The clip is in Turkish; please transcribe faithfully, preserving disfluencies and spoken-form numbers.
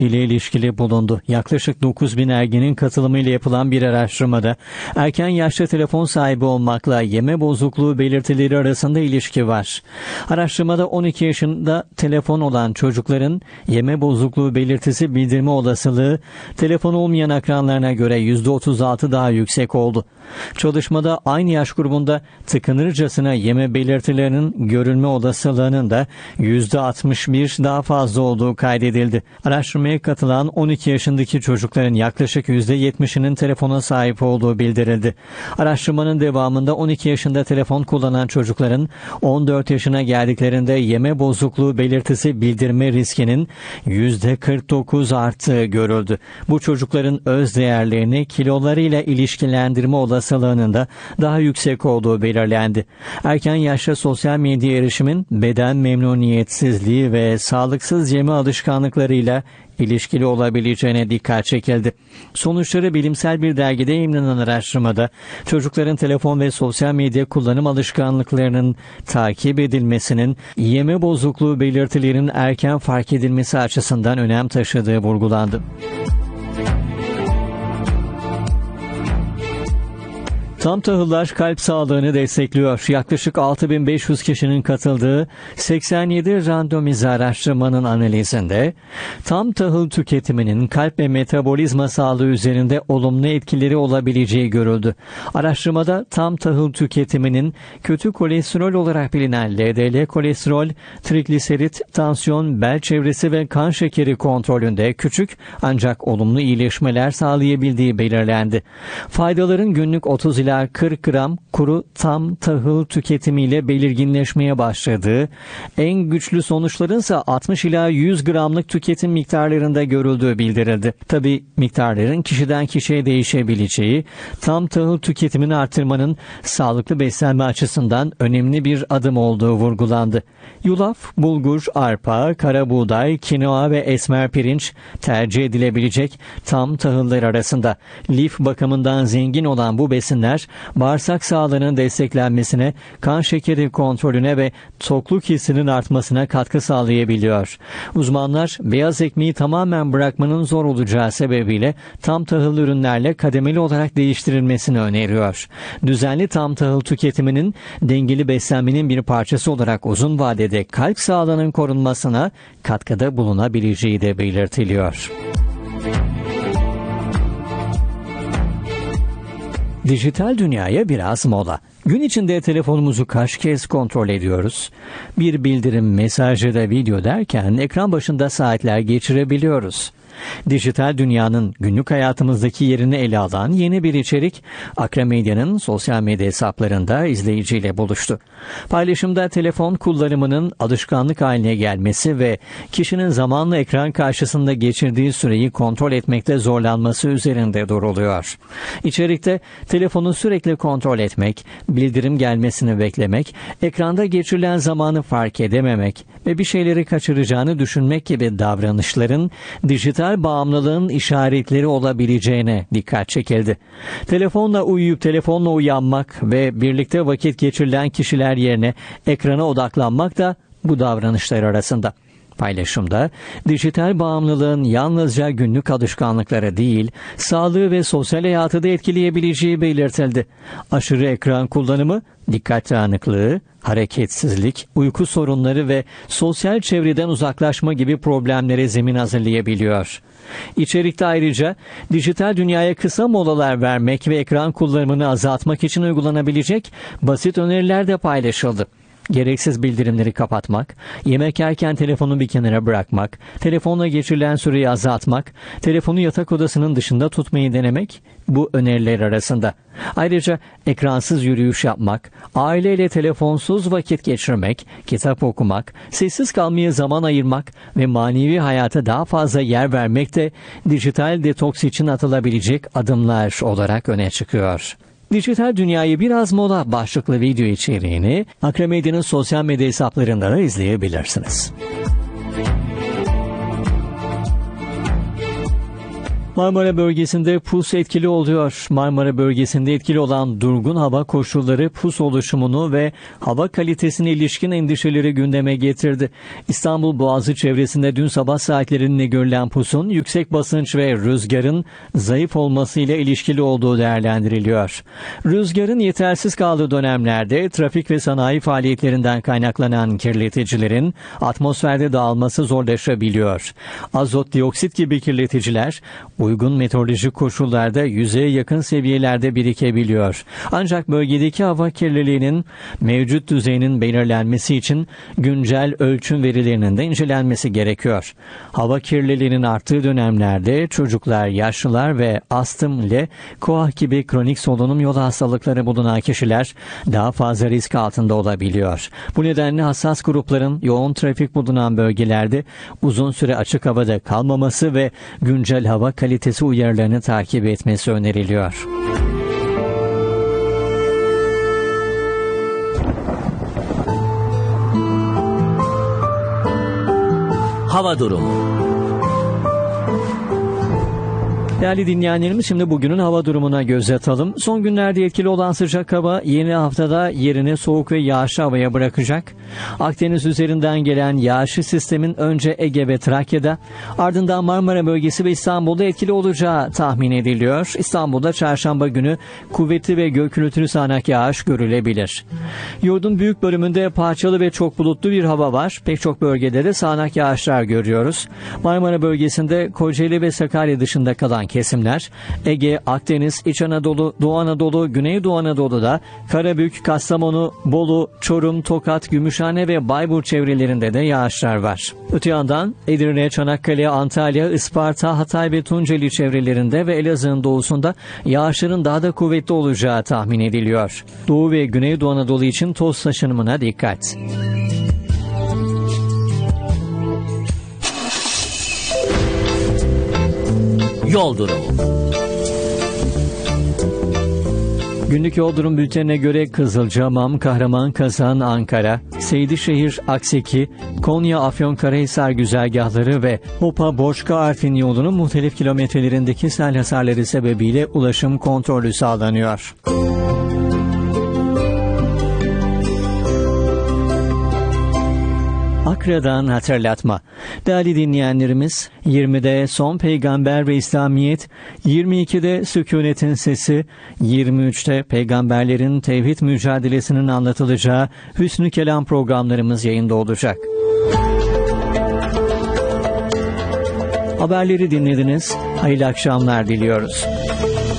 ile ilişkili bulundu. Yaklaşık dokuz bin ergenin katılımıyla yapılan bir araştırmada erken yaşta telefon sahibi olmakla yeme bozukluğu belirtileri arasında ilişki var. Araştırmada on iki yaşında telefon olan çocukların yeme bozukluğu belirtisi bildirme olasılığı telefon olmayan akranlarına göre yüzde otuz altı daha yüksek oldu. Çalışmada aynı yaş grubunda tıkınırcasına yeme belirtilerinin görülme olasılığının da yüzde altmış bir daha fazla olduğu kaydedildi. Araştırmaya katılan on iki yaşındaki çocukların yaklaşık yüzde yetmişinin telefona sahip olduğu bildirildi. Araştırmanın devamında on iki yaşında telefon kullanan çocukların on dört yaşına geldiklerinde yeme bozukluğu belirtisi bildirme riskinin yüzde kırk dokuz arttığı görüldü. Bu çocukların öz değerlerini kilolarıyla ilişkilendirme olasılığının da daha yüksek olduğu belirlendi. Erken yaşta sosyal medya erişimin beden memnuniyetsizliği ve sağlıksız yeme alışkanlıklarıyla ilişkili olabileceğine dikkat çekildi. Sonuçları bilimsel bir dergide yayımlanan araştırmada çocukların telefon ve sosyal medya kullanım alışkanlıklarının takip edilmesinin yeme bozukluğu belirtilerinin erken fark edilmesi açısından önem taşıdığı vurgulandı. Tam tahıllar kalp sağlığını destekliyor. Yaklaşık altı bin beş yüz kişinin katıldığı seksen yedi randomize araştırmanın analizinde tam tahıl tüketiminin kalp ve metabolizma sağlığı üzerinde olumlu etkileri olabileceği görüldü. Araştırmada tam tahıl tüketiminin kötü kolesterol olarak bilinen L D L kolesterol, trigliserit, tansiyon, bel çevresi ve kan şekeri kontrolünde küçük ancak olumlu iyileşmeler sağlayabildiği belirlendi. Faydaların günlük otuz ila kırk gram kuru tam tahıl tüketimiyle belirginleşmeye başladığı, en güçlü sonuçların ise altmış ila yüz gramlık tüketim miktarlarında görüldüğü bildirildi. Tabi miktarların kişiden kişiye değişebileceği, tam tahıl tüketimini artırmanın sağlıklı beslenme açısından önemli bir adım olduğu vurgulandı. Yulaf, bulgur, arpa, kara buğday, kinoa ve esmer pirinç tercih edilebilecek tam tahıllar arasında. Lif bakımından zengin olan bu besinler bağırsak sağlığının desteklenmesine, kan şekeri kontrolüne ve tokluk hissinin artmasına katkı sağlayabiliyor. Uzmanlar beyaz ekmeği tamamen bırakmanın zor olacağı sebebiyle tam tahıl ürünlerle kademeli olarak değiştirilmesini öneriyor. Düzenli tam tahıl tüketiminin dengeli beslenmenin bir parçası olarak uzun vadede kalp sağlığının korunmasına katkıda bulunabileceği de belirtiliyor. Dijital dünyaya biraz mola. Gün içinde telefonumuzu kaç kez kontrol ediyoruz? Bir bildirim, mesaj ya da video derken ekran başında saatler geçirebiliyoruz. Dijital dünyanın günlük hayatımızdaki yerini ele alan yeni bir içerik, Akra Medya'nın sosyal medya hesaplarında izleyiciyle buluştu. Paylaşımda telefon kullanımının alışkanlık haline gelmesi ve kişinin zamanla ekran karşısında geçirdiği süreyi kontrol etmekte zorlanması üzerinde duruluyor. İçerikte telefonu sürekli kontrol etmek, bildirim gelmesini beklemek, ekranda geçirilen zamanı fark edememek ve bir şeyleri kaçıracağını düşünmek gibi davranışların dijital bağımlılığın işaretleri olabileceğine dikkat çekildi. Telefonla uyuyup telefonla uyanmak ve birlikte vakit geçirilen kişiler yerine ekrana odaklanmak da bu davranışlar arasında. Paylaşımda dijital bağımlılığın yalnızca günlük alışkanlıkları değil, sağlığı ve sosyal hayatı da etkileyebileceği belirtildi. Aşırı ekran kullanımı, dikkat dağınıklığı, hareketsizlik, uyku sorunları ve sosyal çevreden uzaklaşma gibi problemlere zemin hazırlayabiliyor. İçerikte ayrıca dijital dünyaya kısa molalar vermek ve ekran kullanımını azaltmak için uygulanabilecek basit öneriler de paylaşıldı. Gereksiz bildirimleri kapatmak, yemek yerken telefonu bir kenara bırakmak, telefonla geçirilen süreyi azaltmak, telefonu yatak odasının dışında tutmayı denemek bu öneriler arasında. Ayrıca ekransız yürüyüş yapmak, aileyle telefonsuz vakit geçirmek, kitap okumak, sessiz kalmaya zaman ayırmak ve manevi hayata daha fazla yer vermek de dijital detoks için atılabilecek adımlar olarak öne çıkıyor. Dijital dünyayı biraz mola başlıklı video içeriğini Akra Medya'nın sosyal medya hesaplarında da izleyebilirsiniz. Marmara bölgesinde pus etkili oluyor. Marmara bölgesinde etkili olan durgun hava koşulları pus oluşumunu ve hava kalitesine ilişkin endişeleri gündeme getirdi. İstanbul Boğazı çevresinde dün sabah saatlerinde görülen pusun yüksek basınç ve rüzgarın zayıf olmasıyla ilişkili olduğu değerlendiriliyor. Rüzgarın yetersiz kaldığı dönemlerde trafik ve sanayi faaliyetlerinden kaynaklanan kirleticilerin atmosferde dağılması zorlaşabiliyor. Azot dioksit gibi kirleticiler uygun meteorolojik koşullarda yüzeye yakın seviyelerde birikebiliyor. Ancak bölgedeki hava kirliliğinin mevcut düzeyinin belirlenmesi için güncel ölçüm verilerinin de incelenmesi gerekiyor. Hava kirliliğinin arttığı dönemlerde çocuklar, yaşlılar ve astım ile koah gibi kronik solunum yolu hastalıkları bulunan kişiler daha fazla risk altında olabiliyor. Bu nedenle hassas grupların yoğun trafik bulunan bölgelerde uzun süre açık havada kalmaması ve güncel hava kalitesi uyarılarını takip etmesi öneriliyor. Hava durumu. Değerli dinleyenlerimiz, şimdi bugünün hava durumuna göz atalım. Son günlerde etkili olan sıcak hava yeni haftada yerini soğuk ve yağışlı havaya bırakacak. Akdeniz üzerinden gelen yağışlı sistemin önce Ege ve Trakya'da, ardından Marmara bölgesi ve İstanbul'da etkili olacağı tahmin ediliyor. İstanbul'da çarşamba günü kuvvetli ve gök gürültülü sağanak yağış görülebilir. Yurdun büyük bölümünde parçalı ve çok bulutlu bir hava var. Pek çok bölgede de sağanak yağışlar görüyoruz. Marmara bölgesinde Kocaeli ve Sakarya dışında kalan kesimler, Ege, Akdeniz, İç Anadolu, Doğu Anadolu, Güneydoğu Anadolu'da, Karabük, Kastamonu, Bolu, Çorum, Tokat, Gümüşhane ve Bayburt çevrelerinde de yağışlar var. Öte yandan Edirne, Çanakkale, Antalya, Isparta, Hatay ve Tunceli çevrelerinde ve Elazığ'ın doğusunda yağışların daha da kuvvetli olacağı tahmin ediliyor. Doğu ve Güneydoğu Anadolu için toz taşınımına dikkat. Yol durumu. Günlük yol durum bültenine göre Kızılcahamam, Kahramanmaraş, Ankara, Seydişehir, Akseki, Konya, Afyonkarahisar güzergahları ve Hopa, Borçka, Artvin yolunun muhtelif kilometrelerindeki sel hasarları sebebiyle ulaşım kontrolü sağlanıyor. Akra'dan hatırlatma. Değerli dinleyenlerimiz, yirmide Son Peygamber ve İslamiyet, yirmi ikide Sükunetin Sesi, yirmi üçte peygamberlerin tevhid mücadelesinin anlatılacağı Hüsnü Kelam programlarımız yayında olacak. Haberleri dinlediniz. Hayırlı akşamlar diliyoruz.